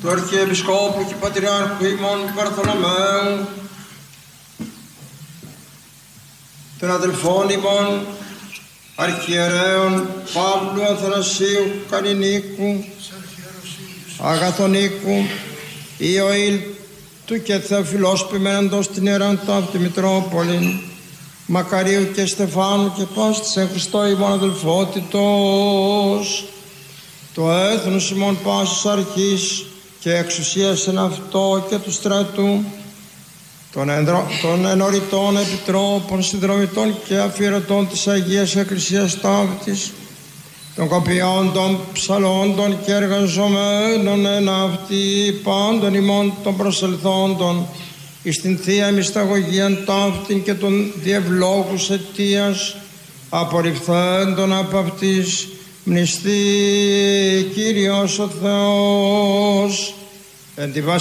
του Αρχιεπισκόπου και Πατριάρχου ημών Βαρθολομαίου, των αδελφών ημών Αρχιερέων Παύλου, Αθανασίου, Καλινίκου, Αγαθονίκου, Ιωήλ του και Θεοφιλός ποιμένοντος την Ιεράν ταύτη Μητρόπολην, Μακαρίου και Στεφάνου και πάσης εν Χριστώ ημών αδελφότητος, το έθνος ημών πάσης αρχής και εξουσίας εν αυτό και του στρατού, των ενωριτών επιτρόπων, συνδρομητών και αφιερωτών της Αγίας Εκκλησίας ταύτης, των κοπιών των ψαλόντων και εργαζομένων εν αυτή πάντων ημών των προσελθόντων εις την Θεία Μυσταγωγίαν ταύτην και των διευλόγους αιτίας απορριφθέντων από αυτής μνηστή Κύριος ο Θεός εν τη